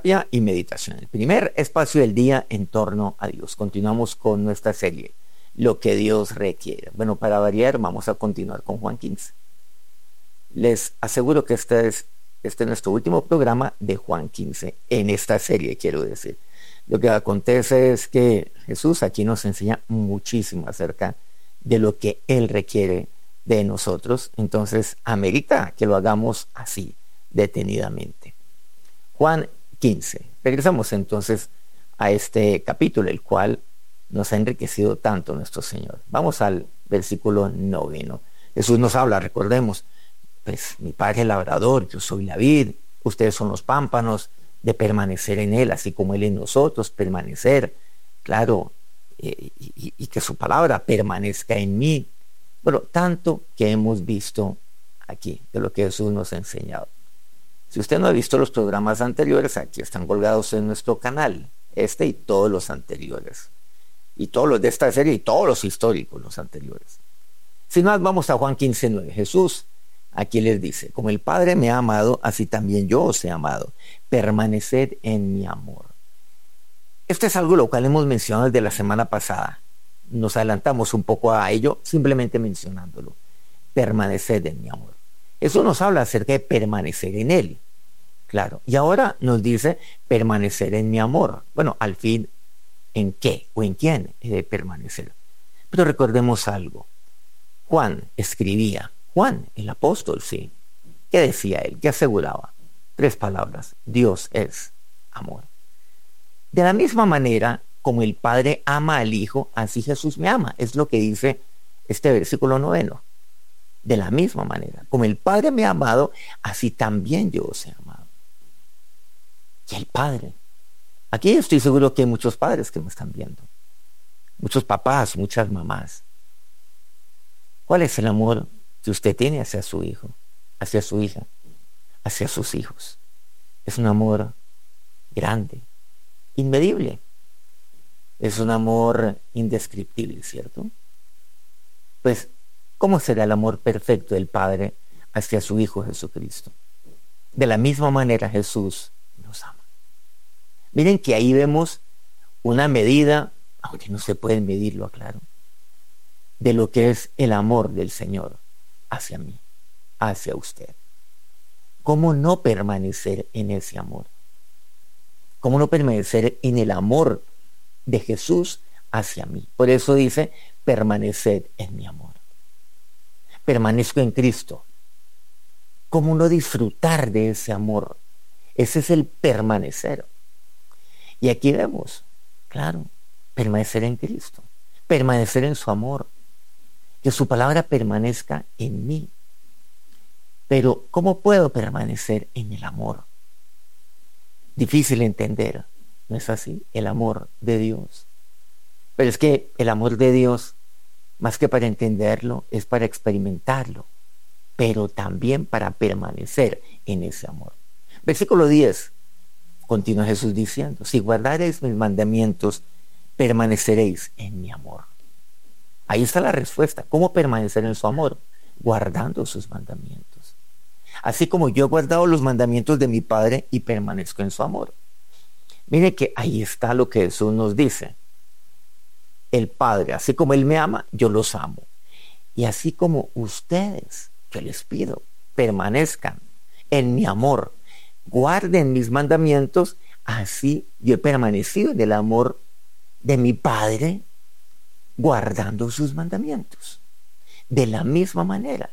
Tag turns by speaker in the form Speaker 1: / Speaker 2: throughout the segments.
Speaker 1: terapia y meditación. El primer espacio del día en torno a Dios. Continuamos con nuestra serie, Lo que Dios requiere. Bueno, para variar, vamos a continuar con Juan 15. Les aseguro que este es nuestro último programa de Juan 15, en esta serie, quiero decir. Lo que acontece es que Jesús aquí nos enseña muchísimo acerca de lo que Él requiere de nosotros. Entonces, amerita que lo hagamos así, detenidamente. Juan 15. Regresamos entonces a este capítulo, el cual nos ha enriquecido tanto nuestro Señor. Vamos al versículo 9. Jesús nos habla, recordemos, pues mi Padre es el labrador, yo soy la vid, ustedes son los pámpanos, de permanecer en Él, así como Él en nosotros, permanecer, claro, y que su palabra permanezca en mí. Bueno, tanto que hemos visto aquí, de lo que Jesús nos ha enseñado. Si usted no ha visto los programas anteriores, aquí están colgados en nuestro canal, y todos los anteriores, y todos los de esta serie, y todos los históricos, los anteriores. Sin más, vamos a Juan 15:9. Jesús aquí les dice: como el Padre me ha amado, así también yo os he amado. Permaneced en mi amor. Esto es algo lo cual hemos mencionado desde la semana pasada. Nos adelantamos un poco a ello, simplemente mencionándolo. Permaneced en mi amor. Eso nos habla acerca de permanecer en Él. Claro. Y ahora nos dice permanecer en mi amor. Bueno, al fin, ¿en qué o en quién he de permanecer? Pero recordemos algo. Juan escribía. Juan, el apóstol, sí. ¿Qué decía él? ¿Qué aseguraba? 3 palabras. Dios es amor. De la misma manera como el Padre ama al Hijo, así Jesús me ama. Es lo que dice este versículo 9. De la misma manera, como el Padre me ha amado, así también yo os he amado. Y el Padre. Aquí estoy seguro que hay muchos padres que me están viendo. Muchos papás, muchas mamás. ¿Cuál es el amor que usted tiene hacia su hijo, hacia su hija, hacia sus hijos? Es un amor grande, inmedible. Es un amor indescriptible, ¿cierto? Pues, ¿cómo será el amor perfecto del Padre hacia su Hijo Jesucristo? De la misma manera Jesús nos ama. Miren que ahí vemos una medida, aunque no se puede medirlo, aclaro, de lo que es el amor del Señor hacia mí, hacia usted. ¿Cómo no permanecer en ese amor? ¿Cómo no permanecer en el amor de Jesús hacia mí? Por eso dice, permaneced en mi amor. Permanezco en Cristo. ¿Cómo no disfrutar de ese amor? Ese es el permanecer. Y aquí vemos, claro, permanecer en Cristo, permanecer en su amor, que su palabra permanezca en mí. Pero, ¿cómo puedo permanecer en el amor? Difícil entender, ¿no es así? El amor de Dios. Pero es que el amor de Dios, más que para entenderlo, es para experimentarlo, pero también para permanecer en ese amor. Versículo 10, continúa Jesús diciendo: si guardareis mis mandamientos, permaneceréis en mi amor. Ahí está la respuesta. ¿Cómo permanecer en su amor? Guardando sus mandamientos. Así como yo he guardado los mandamientos de mi Padre y permanezco en su amor. Mire que ahí está lo que Jesús nos dice. El Padre, así como Él me ama, yo los amo. Y así como ustedes, yo les pido, permanezcan en mi amor, guarden mis mandamientos, así yo he permanecido en el amor de mi Padre, guardando sus mandamientos. De la misma manera.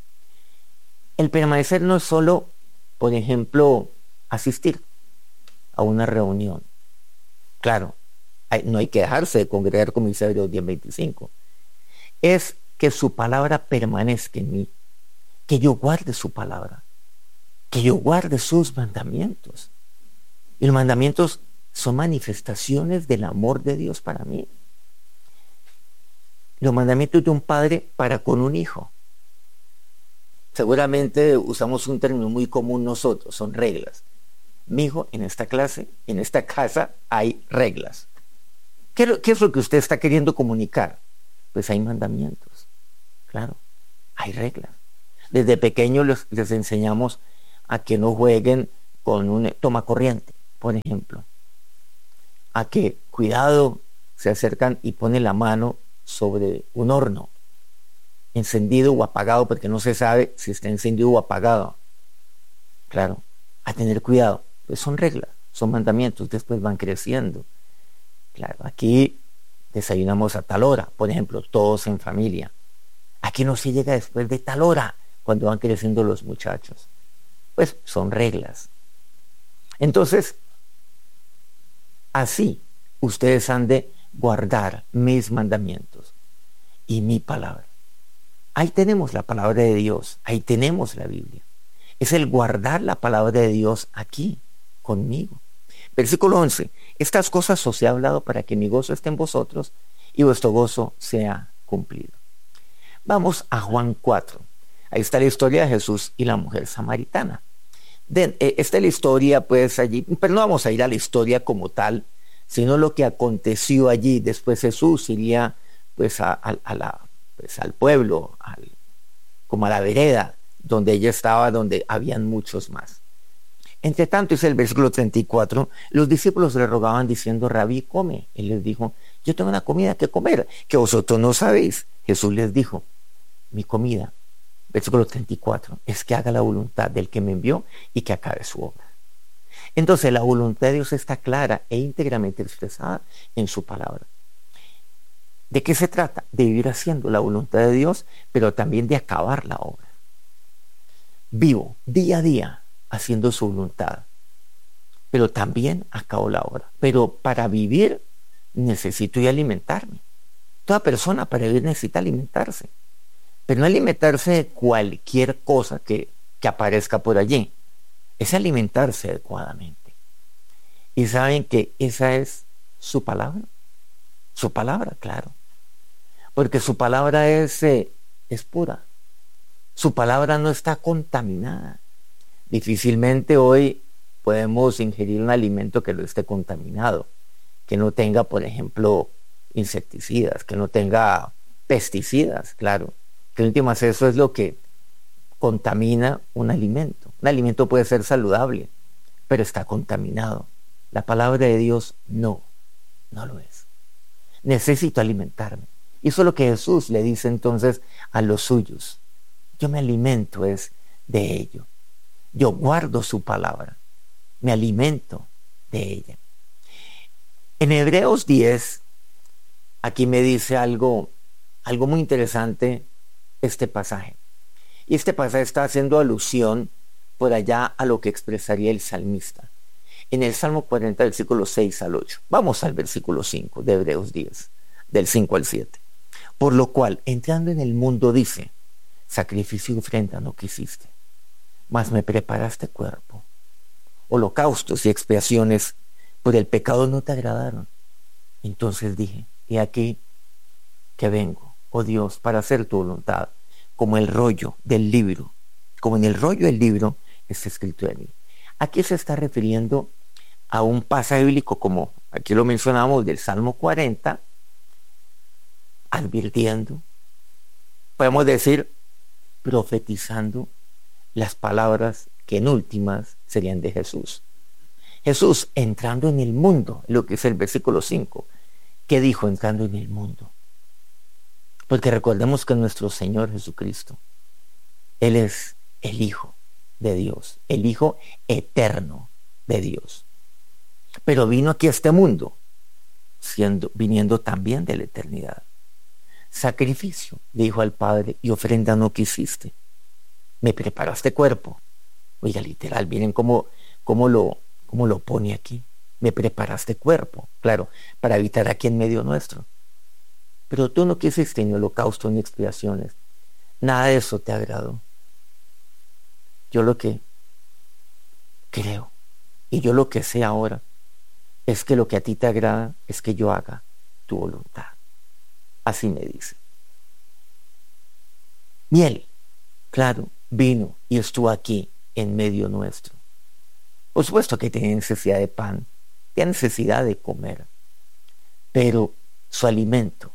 Speaker 1: El permanecer no es solo, por ejemplo, asistir a una reunión. Claro, no hay que dejarse de congregar, como dice Hebreos 10:25. Es que su palabra permanezca en mí, que yo guarde su palabra, que yo guarde sus mandamientos. Y los mandamientos son manifestaciones del amor de Dios para mí. Los mandamientos de un padre para con un hijo. Seguramente usamos un término muy común nosotros, son reglas. Mi hijo, en esta clase, en esta casa, hay reglas. ¿Qué es lo que usted está queriendo comunicar? Pues hay mandamientos. Claro, hay reglas. Desde pequeños les enseñamos a que no jueguen con un tomacorriente. por ejemplo, a que, cuidado, se acercan y ponen la mano sobre un horno, encendido o apagado, porque no se sabe si está encendido o apagado. Claro, a tener cuidado. Pues son reglas, son mandamientos, después van creciendo. Claro, aquí desayunamos a tal hora, por ejemplo, todos en familia. Aquí no se llega después de tal hora, cuando van creciendo los muchachos. Pues son reglas. Entonces, así ustedes han de guardar mis mandamientos y mi palabra. Ahí tenemos la palabra de Dios, ahí tenemos la Biblia. Es el guardar la palabra de Dios aquí, conmigo. Versículo 11. Estas cosas os he hablado para que mi gozo esté en vosotros y vuestro gozo sea cumplido. Vamos a Juan 4. Ahí está la historia de Jesús y la mujer samaritana. Esta es la historia, pues allí, pero no vamos a ir a la historia como tal, sino lo que aconteció allí. Después Jesús iría pues al pueblo, como a la vereda donde ella estaba, donde habían muchos más. Entre tanto, dice el versículo 34, los discípulos le rogaban diciendo: Rabí, come. Él les dijo: yo tengo una comida que comer, que vosotros no sabéis. Jesús les dijo: mi comida, versículo 34, es que haga la voluntad del que me envió y que acabe su obra. Entonces la voluntad de Dios está clara e íntegramente expresada en su palabra. ¿De qué se trata? De vivir haciendo la voluntad de Dios, pero también de acabar la obra. Vivo día a día haciendo su voluntad, pero también acabo la obra. Pero para vivir necesito y alimentarme. Toda persona para vivir necesita alimentarse, pero no alimentarse de cualquier cosa que aparezca por allí. Es alimentarse adecuadamente. Y saben que esa es su palabra. Su palabra, claro. Porque su palabra es pura. Su palabra no está contaminada. Difícilmente hoy podemos ingerir un alimento que no esté contaminado, que no tenga, por ejemplo, insecticidas, que no tenga pesticidas, claro. Que en últimas eso es lo que contamina un alimento. Un alimento puede ser saludable, pero está contaminado. La palabra de Dios no lo es. Necesito alimentarme. Y eso es lo que Jesús le dice entonces a los suyos. Yo me alimento es de ello. Yo guardo su palabra. Me alimento de ella. En Hebreos 10, aquí me dice algo muy interesante este pasaje. Y este pasaje está haciendo alusión por allá a lo que expresaría el salmista. En el Salmo 40, versículos 6 al 8. Vamos al versículo 5 de Hebreos 10, del 5 al 7. Por lo cual, entrando en el mundo, dice: sacrificio y ofrenda no quisiste, mas me preparaste cuerpo. Holocaustos y expiaciones por el pecado no te agradaron. Entonces dije: he aquí que vengo, oh Dios, para hacer tu voluntad, como el rollo del libro, como en el rollo del libro está escrito de mí. Aquí se está refiriendo a un pasaje bíblico, como aquí lo mencionamos, del Salmo 40, advirtiendo, podemos decir, profetizando las palabras que en últimas serían de Jesús. Jesús entrando en el mundo, lo que es el versículo 5. ¿Qué dijo entrando en el mundo? Porque recordemos que nuestro Señor Jesucristo, Él es el Hijo de Dios, el Hijo eterno de Dios. Pero vino aquí a este mundo, viniendo también de la eternidad. Sacrificio, dijo al Padre, y ofrenda no quisiste. Me preparaste cuerpo. Oiga, literal, miren cómo lo pone aquí. Me preparaste cuerpo, claro, para habitar aquí en medio nuestro. Pero tú no quisiste ni holocausto ni expiaciones. Nada de eso te agradó. Yo lo que creo y yo lo que sé ahora es que lo que a ti te agrada es que yo haga tu voluntad. Así me dice. Miel, claro, vino y estuvo aquí en medio nuestro. Por supuesto que tenía necesidad de pan, tenía necesidad de comer, pero su alimento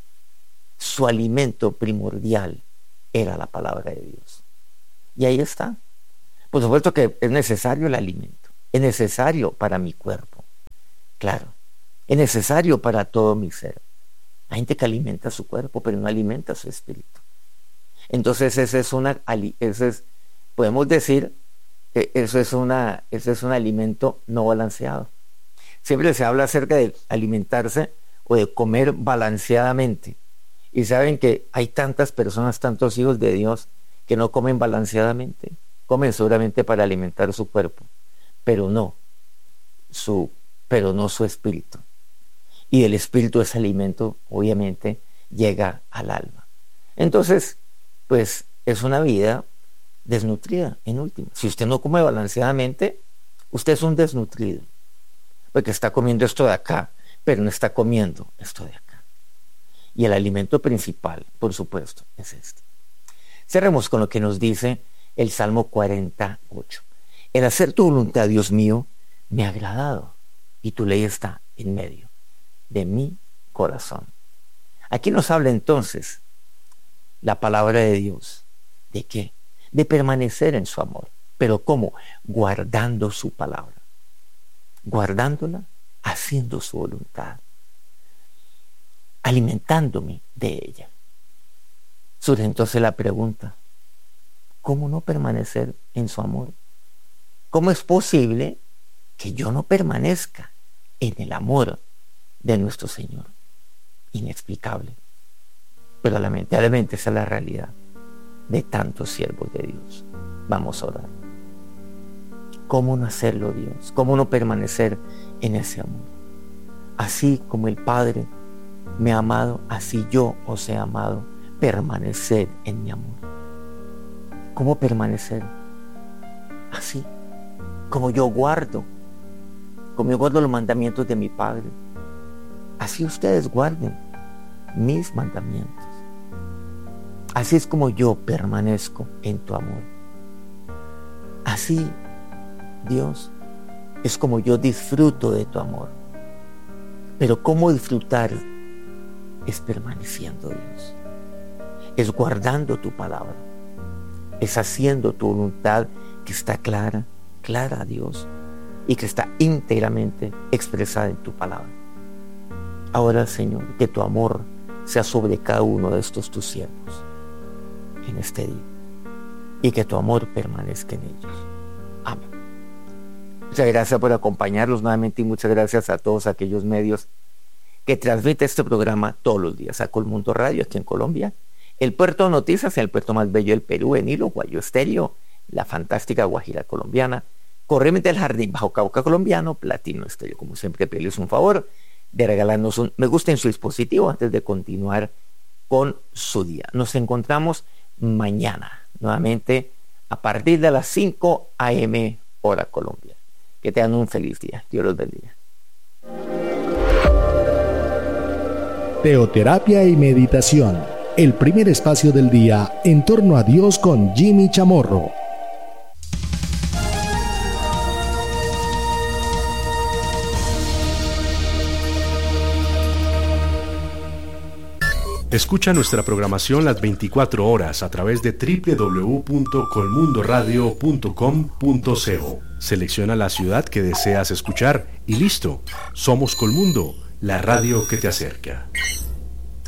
Speaker 1: primordial era la palabra de Dios. Y ahí está. Por supuesto que es necesario el alimento, es necesario para mi cuerpo. Claro, es necesario para todo mi ser. Hay gente que alimenta su cuerpo, pero no alimenta su espíritu. Entonces podemos decir que ese es un alimento no balanceado. Siempre se habla acerca de alimentarse o de comer balanceadamente. Y saben que hay tantas personas, tantos hijos de Dios, que no comen balanceadamente. Comen seguramente para alimentar su cuerpo, pero no su espíritu. Y el espíritu, ese alimento, obviamente, llega al alma. Entonces, pues es una vida desnutrida, en última. Si usted no come balanceadamente, usted es un desnutrido, porque está comiendo esto de acá, pero no está comiendo esto de acá. Y el alimento principal, por supuesto, es este. Cerremos con lo que nos dice el Salmo 48. El hacer tu voluntad, Dios mío, me ha agradado, y tu ley está en medio de mi corazón. Aquí nos habla entonces la palabra de Dios. ¿De qué? De permanecer en su amor. ¿Pero cómo? Guardando su palabra. Guardándola, haciendo su voluntad. Alimentándome de ella. Surge entonces la pregunta, ¿cómo no permanecer en su amor? ¿Cómo es posible que yo no permanezca en el amor de nuestro Señor? Inexplicable. Pero lamentablemente esa es la realidad de tantos siervos de Dios. Vamos a orar. ¿Cómo no hacerlo, Dios? ¿Cómo no permanecer en ese amor? Así como el Padre me ha amado, así yo os he amado. Permanecer en mi amor. ¿Cómo permanecer? Así, como yo guardo los mandamientos de mi Padre. Así ustedes guarden mis mandamientos. Así es como yo permanezco en tu amor. Así, Dios, es como yo disfruto de tu amor. Pero ¿cómo disfrutar? Es permaneciendo, Dios. Es guardando tu palabra. Es haciendo tu voluntad que está clara, Dios, y que está íntegramente expresada en tu palabra. Ahora, Señor, que tu amor sea sobre cada uno de estos tus siervos en este día, y que tu amor permanezca en ellos. Amén. Muchas gracias por acompañarnos nuevamente, y muchas gracias a todos aquellos medios que transmiten este programa todos los días. A Colmundo Radio aquí en Colombia, el Puerto de Noticias, el puerto más bello del Perú, en Hilo, Guayo Estéreo, la fantástica Guajira colombiana, Corrientes del Jardín, Bajo Cauca colombiano, Platino Estéreo. Como siempre, pedirles un favor de regalarnos un me gusta en su dispositivo antes de continuar con su día. Nos encontramos mañana, nuevamente, a partir de las 5 a.m. hora Colombia. Que tengan un feliz día. Dios los bendiga.
Speaker 2: Teoterapia y meditación. El primer espacio del día en torno a Dios con Jimmy Chamorro. Escucha nuestra programación las 24 horas a través de www.colmundoradio.com.co. Selecciona la ciudad que deseas escuchar y listo. Somos Colmundo, la radio que te acerca.